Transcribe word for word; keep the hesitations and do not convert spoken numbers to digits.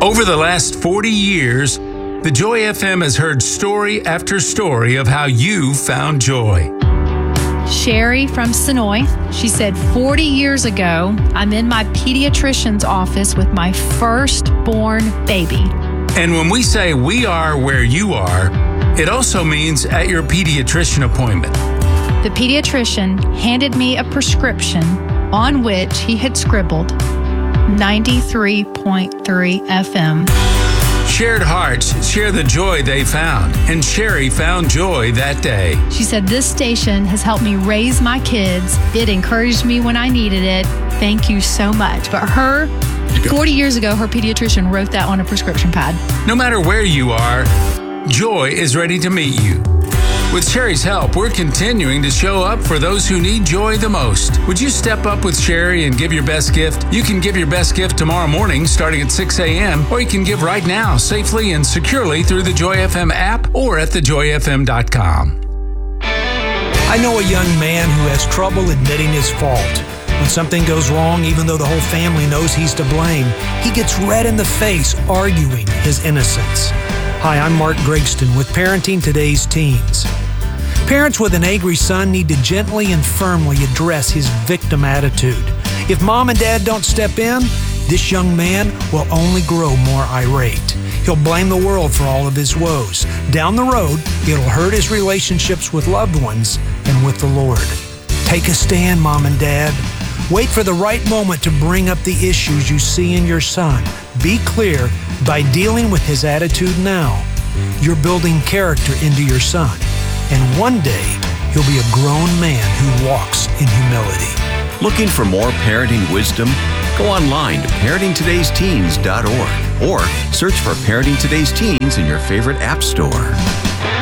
Over the last forty years, the Joy F M has heard story after story of how you found joy. Sherry from Sonoy, she said, forty years ago, I'm in my pediatrician's office with my firstborn baby. And when we say we are where you are, it also means at your pediatrician appointment. The pediatrician handed me a prescription on which he had scribbled ninety-three point three F M. Shared hearts share the joy they found, and Sherry found joy that day. She said, this station has helped me raise my kids. It encouraged me when I needed it. Thank you so much. But her, forty years ago, her pediatrician wrote that on a prescription pad. No matter where you are, joy is ready to meet you. With Sherry's help, we're continuing to show up for those who need joy the most. Would you step up with Sherry and give your best gift? You can give your best gift tomorrow morning starting at six a.m. or you can give right now safely and securely through the Joy F M app or at the joy f m dot com. I know a young man who has trouble admitting his fault. When something goes wrong, even though the whole family knows he's to blame, he gets red in the face arguing his innocence. Hi, I'm Mark Gregston with Parenting Today's Teens. Parents with an angry son need to gently and firmly address his victim attitude. If mom and dad don't step in, this young man will only grow more irate. He'll blame the world for all of his woes. Down the road, it'll hurt his relationships with loved ones and with the Lord. Take a stand, mom and dad. Wait for the right moment to bring up the issues you see in your son. Be clear, by dealing with his attitude now, you're building character into your son. And one day, he'll be a grown man who walks in humility. Looking for more parenting wisdom? Go online to parenting todays teens dot org or search for Parenting Today's Teens in your favorite app store.